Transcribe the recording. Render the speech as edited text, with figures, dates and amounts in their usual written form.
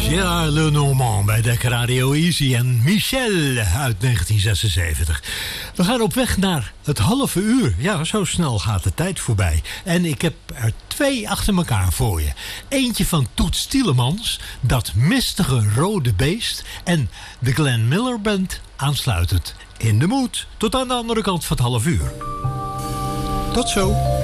Gérard Lenormand bij Dek Radio Easy en Michel uit 1976. We gaan op weg naar het halve uur. Ja, zo snel gaat de tijd voorbij. En ik heb er 2 achter elkaar voor je. Eentje van Toets Tielemans, dat mistige rode beest. En de Glenn Miller Band aansluitend in de moed. Tot aan de andere kant van het half uur. Tot zo.